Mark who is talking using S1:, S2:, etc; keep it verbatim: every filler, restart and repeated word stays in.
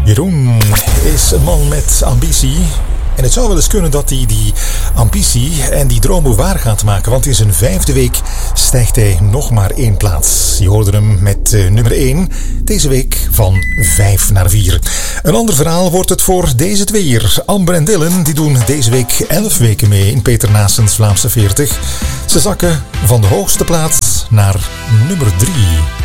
S1: Jeroen is een man met ambitie. En het zou wel eens kunnen dat hij die ambitie en die dromen waar gaat maken. Want in zijn vijfde week stijgt hij nog maar één plaats. Je hoorde hem met uh, nummer één. Deze week van vijf naar vier. Een ander verhaal wordt het voor deze twee hier. Amber en Dylan die doen deze week elf weken mee in Peter Naessens Vlaamse veertig. Ze zakken van de hoogste plaats naar nummer drie.